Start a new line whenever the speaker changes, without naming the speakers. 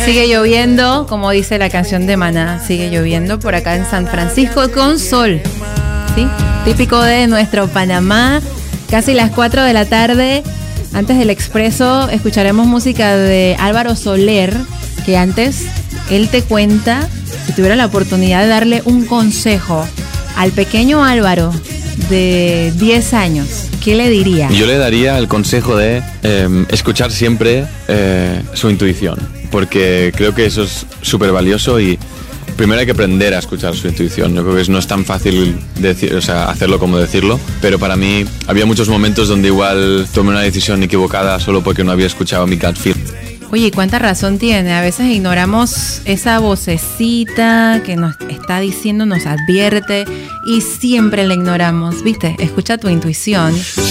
Sigue lloviendo, como dice la canción de Maná, sigue lloviendo por acá en San Francisco con sol, ¿sí? Típico de nuestro Panamá, casi las 4 de la tarde. Antes del Expreso escucharemos música de Álvaro Soler, que antes él te cuenta, si tuviera la oportunidad de darle un consejo al pequeño Álvaro de 10 años, ¿qué le diría?
Yo le daría el consejo de escuchar siempre su intuición, porque creo que eso es súper valioso y primero hay que aprender a escuchar su intuición. Yo creo que no es tan fácil hacerlo como decirlo, pero para mí había muchos momentos donde igual tomé una decisión equivocada solo porque no había escuchado mi gut feel.
Oye, ¿cuánta razón tiene? A veces ignoramos esa vocecita que nos está diciendo, nos advierte y siempre la ignoramos, ¿viste? Escucha tu intuición.